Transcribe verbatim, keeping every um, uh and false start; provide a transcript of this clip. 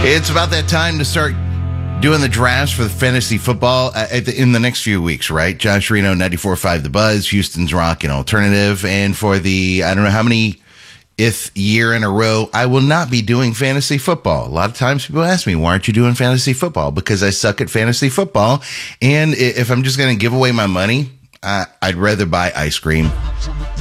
It's about that time to start doing the drafts for the fantasy football uh, at the, in the next few weeks, right? Josh Reno, ninety-four point five The Buzz, Houston's Rock and Alternative. And for the, I don't know how many if year in a row, I will not be doing fantasy football. A lot of times people ask me, why aren't you doing fantasy football? Because I suck at fantasy football. And if I'm just going to give away my money, uh, I'd rather buy ice cream.